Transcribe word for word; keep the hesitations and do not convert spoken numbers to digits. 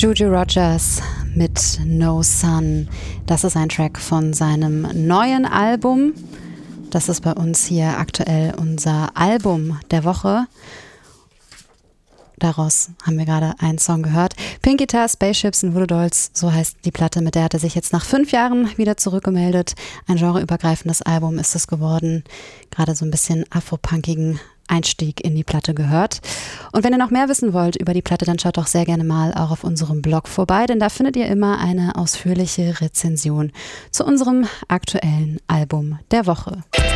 Juju Rogers mit No Sun. Das ist ein Track von seinem neuen Album. Das ist bei uns hier aktuell unser Album der Woche. Daraus haben wir gerade einen Song gehört. Pink Guitar, Spaceships and Voodoo Dolls, so heißt die Platte, mit der hat er sich jetzt nach fünf Jahren wieder zurückgemeldet. Ein genreübergreifendes Album ist es geworden. Gerade so ein bisschen afropunkigen Einstieg in die Platte gehört. Und wenn ihr noch mehr wissen wollt über die Platte, dann schaut doch sehr gerne mal auch auf unserem Blog vorbei, denn da findet ihr immer eine ausführliche Rezension zu unserem aktuellen Album der Woche.